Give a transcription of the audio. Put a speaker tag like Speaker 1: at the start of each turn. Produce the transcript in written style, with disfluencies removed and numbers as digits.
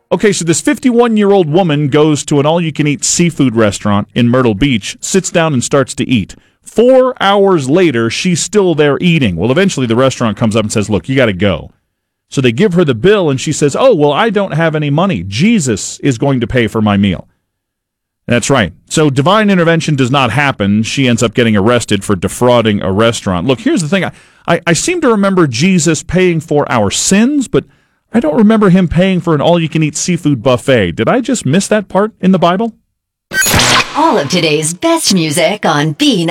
Speaker 1: Okay, so this 51-year-old woman goes to an all-you-can-eat seafood restaurant in Myrtle Beach, sits down and starts to eat. 4 hours later, she's still there eating. Well, eventually the restaurant comes up and says, look, you got to go. So they give her the bill, and she says, oh, well, I don't have any money. Jesus is going to pay for my meal. That's right. So divine intervention does not happen. She ends up getting arrested for defrauding a restaurant. Look, here's the thing. I seem to remember Jesus paying for our sins, but I don't remember him paying for an all-you-can-eat seafood buffet. Did I just miss that part in the Bible?
Speaker 2: All of today's best music on Bean